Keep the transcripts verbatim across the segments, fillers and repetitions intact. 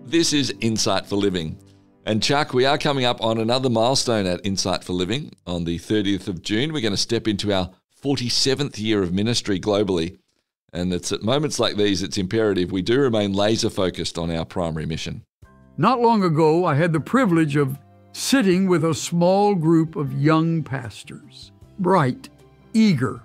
This is Insight for Living. And Chuck, we are coming up on another milestone at Insight for Living. On the thirtieth of June, we're going to step into our forty-seventh year of ministry globally. And it's at moments like these, it's imperative we do remain laser focused on our primary mission. Not long ago, I had the privilege of sitting with a small group of young pastors, bright, eager,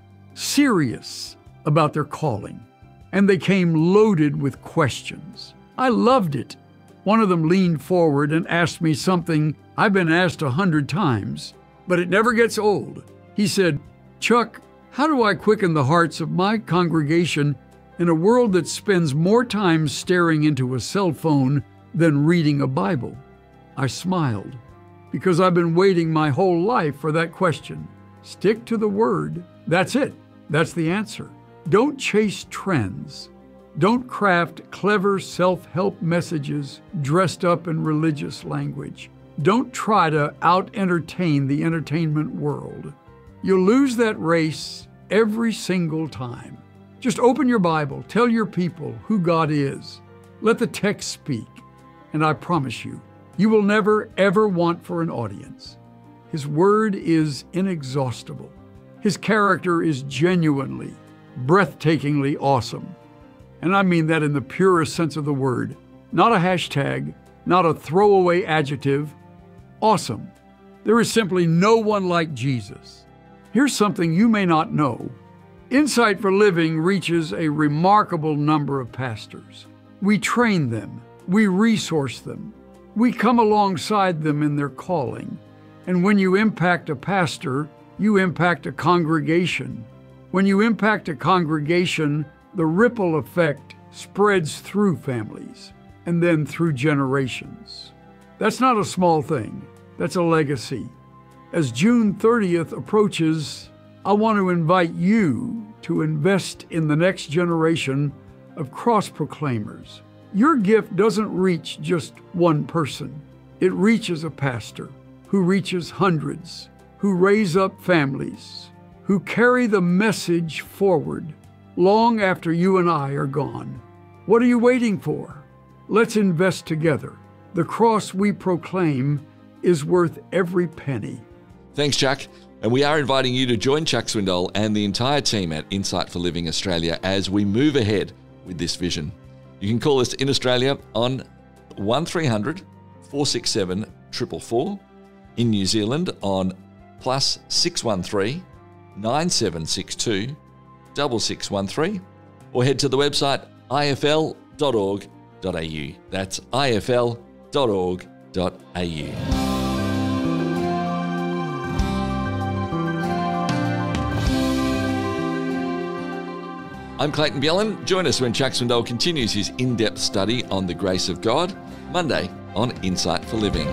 serious about their calling. And they came loaded with questions. I loved it. One of them leaned forward and asked me something I've been asked a hundred times, but it never gets old. He said, "Chuck, how do I quicken the hearts of my congregation in a world that spends more time staring into a cell phone than reading a Bible?" I smiled, because I've been waiting my whole life for that question. Stick to the Word. That's it. That's the answer. Don't chase trends. Don't craft clever self-help messages dressed up in religious language. Don't try to out-entertain the entertainment world. You'll lose that race every single time. Just open your Bible, tell your people who God is. Let the text speak, and I promise you, you will never, ever want for an audience. His Word is inexhaustible. His character is genuinely, breathtakingly awesome. And I mean that in the purest sense of the word. Not a hashtag, not a throwaway adjective. Awesome. There is simply no one like Jesus. Here's something you may not know. Insight for Living reaches a remarkable number of pastors. We train them. We resource them. We come alongside them in their calling. And when you impact a pastor, you impact a congregation. When you impact a congregation, the ripple effect spreads through families and then through generations. That's not a small thing. That's a legacy. As June thirtieth approaches, I want to invite you to invest in the next generation of cross-proclaimers. Your gift doesn't reach just one person. It reaches a pastor who reaches hundreds, who raise up families, who carry the message forward long after you and I are gone. What are you waiting for? Let's invest together. The cross we proclaim is worth every penny. Thanks, Chuck. And we are inviting you to join Chuck Swindoll and the entire team at Insight for Living Australia as we move ahead with this vision. You can call us in Australia on one three hundred, four six seven, four four four, in New Zealand on plus six one three, nine seven six two, six six one three, or head to the website I F L dot org dot A U. That's I F L dot org dot A U. I'm Clayton Bjellan. Join us when Chuck Swindoll continues his in-depth study on the grace of God, Monday on Insight for Living.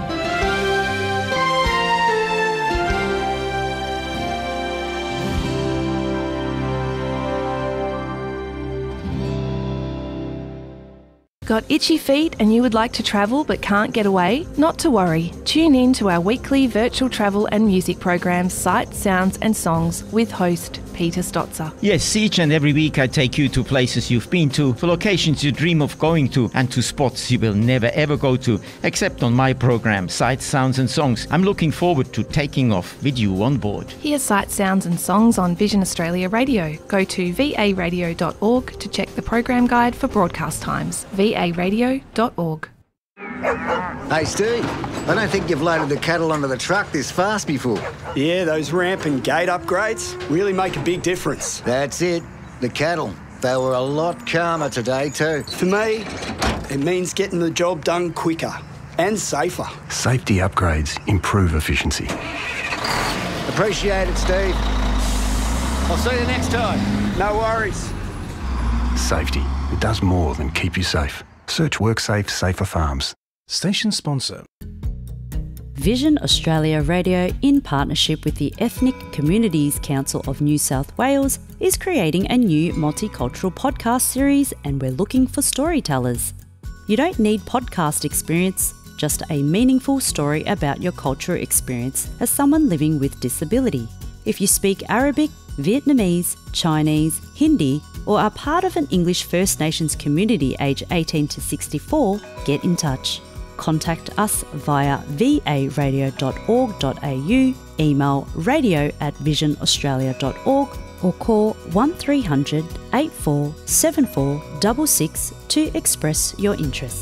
Got itchy feet and you would like to travel but can't get away? Not to worry. Tune in to our weekly virtual travel and music program, Sights, Sounds and Songs, with host Peter Stotzer. Yes, each and every week I take you to places you've been to, for locations you dream of going to, and to spots you will never ever go to, except on my program, Sights, Sounds and Songs. I'm looking forward to taking off with you on board. Hear Sights, Sounds and Songs on Vision Australia Radio. Go to v a radio dot org to check the program guide for broadcast times. v a radio dot org. Hey Steve, I don't think you've loaded the cattle onto the truck this fast before. Yeah, those ramp and gate upgrades really make a big difference. That's it, the cattle. They were a lot calmer today too. For me, it means getting the job done quicker and safer. Safety upgrades improve efficiency. Appreciate it, Steve. I'll see you next time. No worries. Safety, it does more than keep you safe. Search WorkSafe Safer Farms. Station sponsor. Vision Australia Radio, in partnership with the Ethnic Communities Council of New South Wales, is creating a new multicultural podcast series, and we're looking for storytellers. You don't need podcast experience, just a meaningful story about your cultural experience as someone living with disability. If you speak Arabic, Vietnamese, Chinese, Hindi, or are part of an English First Nations community aged eighteen to sixty-four, get in touch. Contact us via v a radio dot org dot a u, email radio at vision australia dot org, or call one three hundred, eight four seven four six six to express your interest.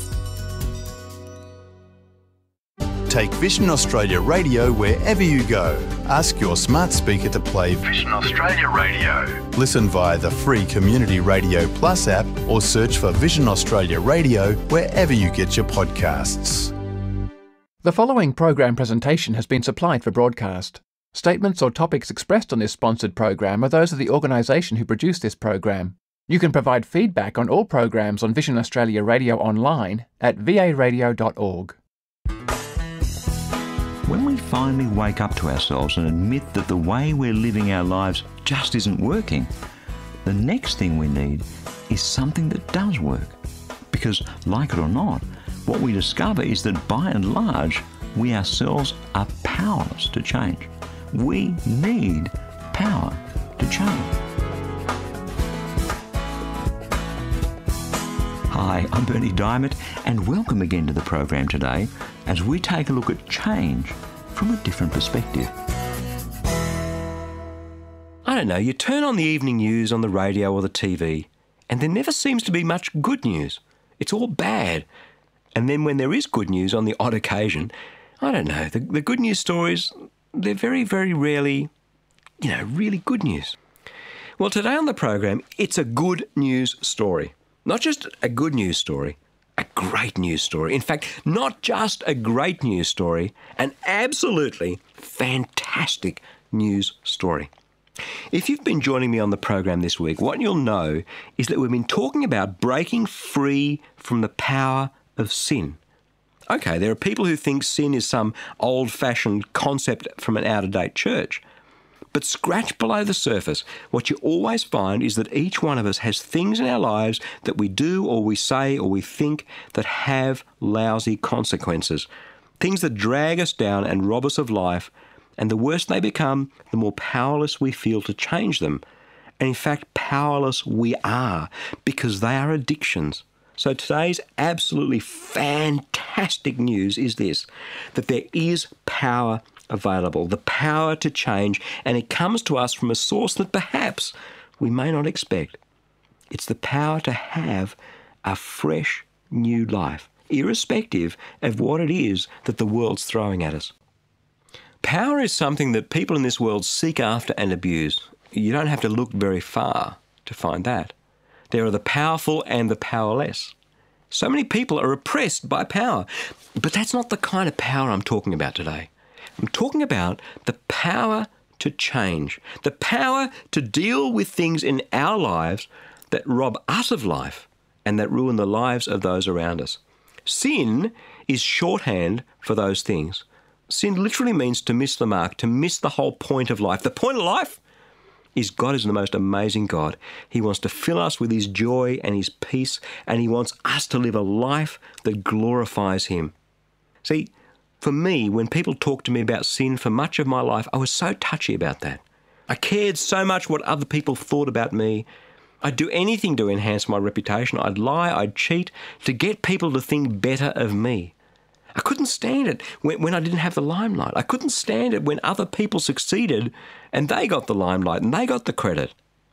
Take Vision Australia Radio wherever you go. Ask your smart speaker to play Vision Australia Radio. Listen via the free Community Radio Plus app or search for Vision Australia Radio wherever you get your podcasts. The following program presentation has been supplied for broadcast. Statements or topics expressed on this sponsored program are those of the organisation who produced this program. You can provide feedback on all programs on Vision Australia Radio online at v a radio dot org. When we finally wake up to ourselves and admit that the way we're living our lives just isn't working, the next thing we need is something that does work. Because, like it or not, what we discover is that by and large, we ourselves are powerless to change. We need power to change. Hi, I'm Bernie Diamond, and welcome again to the program today as we take a look at change from a different perspective. I don't know, you turn on the evening news on the radio or the T V, and there never seems to be much good news. It's all bad. And then when there is good news on the odd occasion, I don't know, the, the good news stories, they're very, very rarely, you know, really good news. Well, today on the program, it's a good news story. Not just a good news story, a great news story. In fact, not just a great news story, an absolutely fantastic news story. If you've been joining me on the program this week, what you'll know is that we've been talking about breaking free from the power of sin. Okay, there are people who think sin is some old-fashioned concept from an out-of-date church. But scratch below the surface, what you always find is that each one of us has things in our lives that we do or we say or we think that have lousy consequences. Things that drag us down and rob us of life, and the worse they become, the more powerless we feel to change them. And in fact, powerless we are, because they are addictions. So today's absolutely fantastic news is this, that there is power available, the power to change, and it comes to us from a source that perhaps we may not expect. It's the power to have a fresh new life, irrespective of what it is that the world's throwing at us. Power is something that people in this world seek after and abuse. You don't have to look very far to find that. There are the powerful and the powerless. So many people are oppressed by power, but that's not the kind of power I'm talking about today. I'm talking about the power to change, the power to deal with things in our lives that rob us of life and that ruin the lives of those around us. Sin is shorthand for those things. Sin literally means to miss the mark, to miss the whole point of life. The point of life is God is the most amazing God. He wants to fill us with His joy and His peace, and He wants us to live a life that glorifies Him. See, for me, when people talk to me about sin for much of my life, I was so touchy about that. I cared so much what other people thought about me. I'd do anything to enhance my reputation. I'd lie, I'd cheat, to get people to think better of me. I couldn't stand it when, when I didn't have the limelight. I couldn't stand it when other people succeeded and they got the limelight and they got the credit.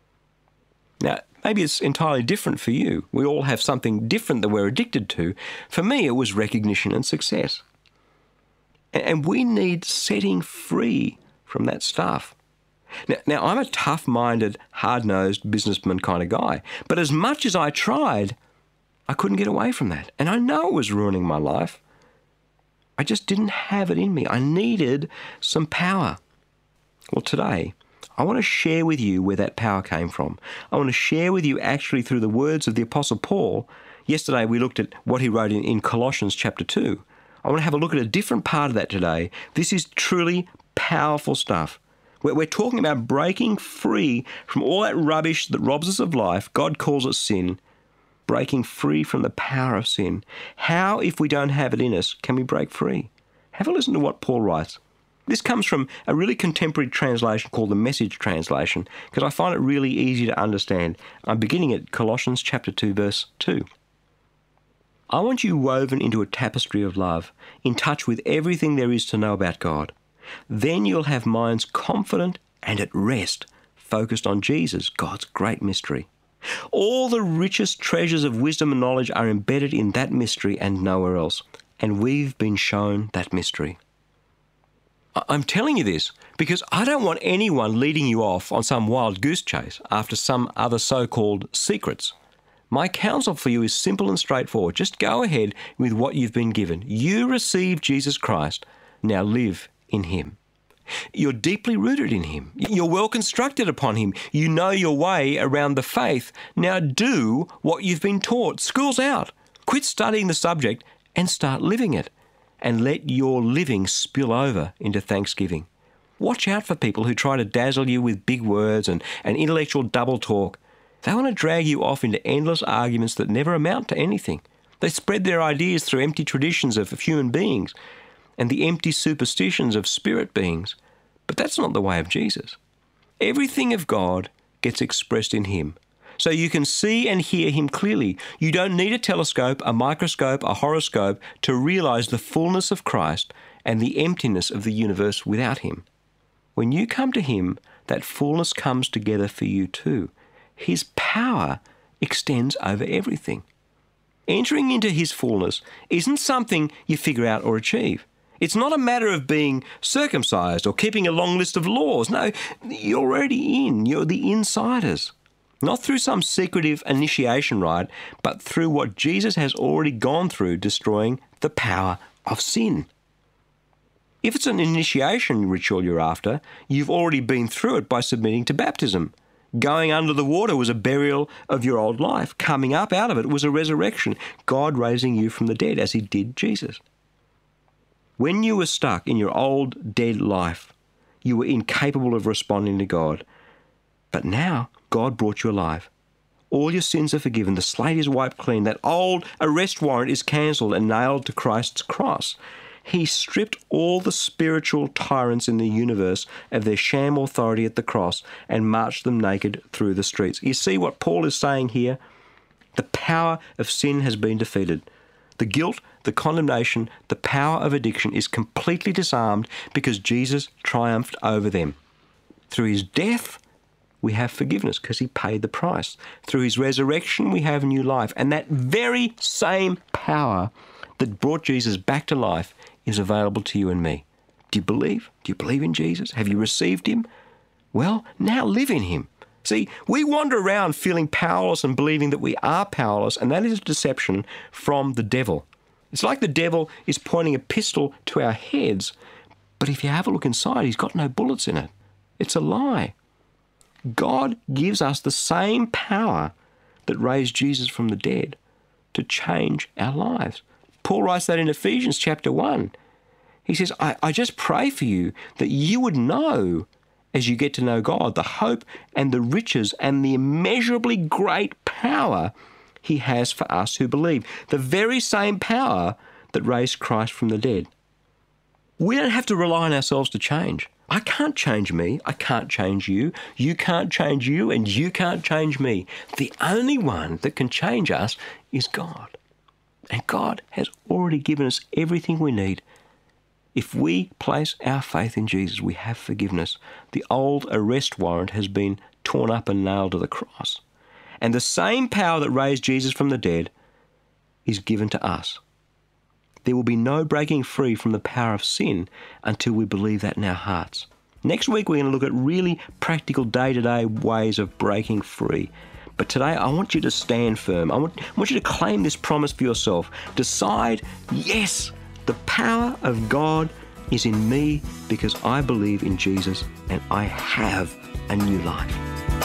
Now, maybe it's entirely different for you. We all have something different that we're addicted to. For me, it was recognition and success. And we need setting free from that stuff. Now, now, I'm a tough-minded, hard-nosed businessman kind of guy. But as much as I tried, I couldn't get away from that. And I know it was ruining my life. I just didn't have it in me. I needed some power. Well, today, I want to share with you where that power came from. I want to share with you actually through the words of the Apostle Paul. Yesterday, we looked at what he wrote in, in Colossians chapter two. I want to have a look at a different part of that today. This is truly powerful stuff. We're, we're talking about breaking free from all that rubbish that robs us of life. God calls it sin. Breaking free from the power of sin. How, if we don't have it in us, can we break free? Have a listen to what Paul writes. This comes from a really contemporary translation called the Message translation, because I find it really easy to understand. I'm beginning at Colossians chapter two, verse two. I want you woven into a tapestry of love, in touch with everything there is to know about God. Then you'll have minds confident and at rest, focused on Jesus, God's great mystery. All the richest treasures of wisdom and knowledge are embedded in that mystery and nowhere else, and we've been shown that mystery. I'm telling you this because I don't want anyone leading you off on some wild goose chase after some other so-called secrets. My counsel for you is simple and straightforward. Just go ahead with what you've been given. You received Jesus Christ. Now live in him. You're deeply rooted in him. You're well constructed upon him. You know your way around the faith. Now do what you've been taught. School's out. Quit studying the subject and start living it. And let your living spill over into thanksgiving. Watch out for people who try to dazzle you with big words and, and intellectual double talk. They want to drag you off into endless arguments that never amount to anything. They spread their ideas through empty traditions of human beings and the empty superstitions of spirit beings. But that's not the way of Jesus. Everything of God gets expressed in him. So you can see and hear him clearly. You don't need a telescope, a microscope, a horoscope to realize the fullness of Christ and the emptiness of the universe without him. When you come to him, that fullness comes together for you too. His power extends over everything. Entering into his fullness isn't something you figure out or achieve. It's not a matter of being circumcised or keeping a long list of laws. No, you're already in. You're the insiders. Not through some secretive initiation rite, but through what Jesus has already gone through, destroying the power of sin. If it's an initiation ritual you're after, you've already been through it by submitting to baptism. Going under the water was a burial of your old life. Coming up out of it was a resurrection, God raising you from the dead as he did Jesus. When you were stuck in your old, dead life, you were incapable of responding to God. But now, God brought you alive. All your sins are forgiven. The slate is wiped clean. That old arrest warrant is cancelled and nailed to Christ's cross. He stripped all the spiritual tyrants in the universe of their sham authority at the cross and marched them naked through the streets. You see what Paul is saying here? The power of sin has been defeated. The guilt, the condemnation, the power of addiction is completely disarmed because Jesus triumphed over them. Through his death, we have forgiveness because he paid the price. Through his resurrection, we have new life. And that very same power that brought Jesus back to life is available to you and me. Do you believe? Do you believe in Jesus? Have you received him? Well, now live in him. See, we wander around feeling powerless and believing that we are powerless, and that is a deception from the devil. It's like the devil is pointing a pistol to our heads, but if you have a look inside, he's got no bullets in it. It's a lie. God gives us the same power that raised Jesus from the dead to change our lives. Paul writes that in Ephesians chapter one. He says, I, I just pray for you that you would know as you get to know God, the hope and the riches and the immeasurably great power he has for us who believe. The very same power that raised Christ from the dead. We don't have to rely on ourselves to change. I can't change me. I can't change you. You can't change you, and you can't change me. The only one that can change us is God. And God has already given us everything we need. If we place our faith in Jesus, we have forgiveness. The old arrest warrant has been torn up and nailed to the cross. And the same power that raised Jesus from the dead is given to us. There will be no breaking free from the power of sin until we believe that in our hearts. Next week, we're going to look at really practical day-to-day ways of breaking free. But today, I want you to stand firm. I want, I want you to claim this promise for yourself. Decide, yes, the power of God is in me because I believe in Jesus and I have a new life.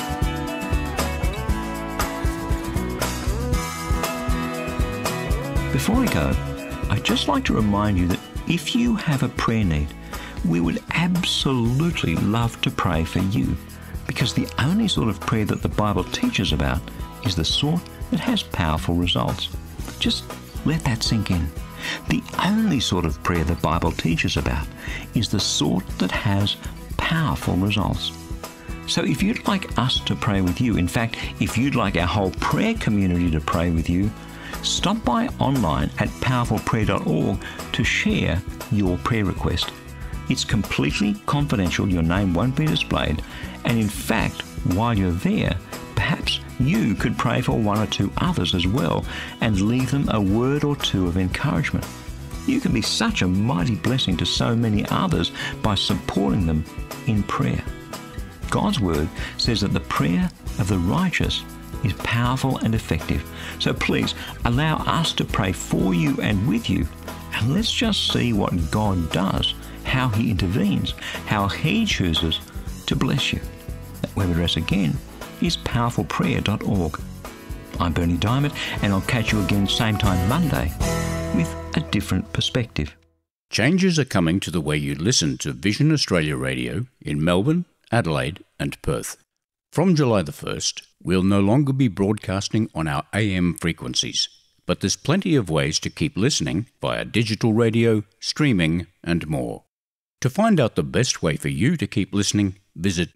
Before I go, I'd just like to remind you that if you have a prayer need, we would absolutely love to pray for you, because the only sort of prayer that the Bible teaches about is the sort that has powerful results. Just let that sink in. The only sort of prayer the Bible teaches about is the sort that has powerful results. So if you'd like us to pray with you, in fact, if you'd like our whole prayer community to pray with you, stop by online at powerful prayer dot org to share your prayer request. It's completely confidential, your name won't be displayed, and in fact, while you're there, perhaps you could pray for one or two others as well and leave them a word or two of encouragement. You can be such a mighty blessing to so many others by supporting them in prayer. God's word says that the prayer of the righteous is powerful and effective. So please allow us to pray for you and with you, and let's just see what God does, how he intervenes, how he chooses to bless you. That web address again is powerful prayer dot org. I'm Bernie Diamond, and I'll catch you again same time Monday with a different perspective. Changes are coming to the way you listen to Vision Australia Radio in Melbourne, Adelaide and Perth. From July the first, we'll no longer be broadcasting on our A M frequencies, but there's plenty of ways to keep listening via digital radio, streaming and more. To find out the best way for you to keep listening, visit